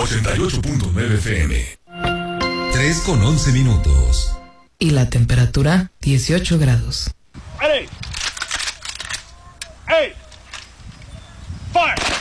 88.9 FM. 3:11. Y la temperatura, 18 grados. Ready. Hey. Fire.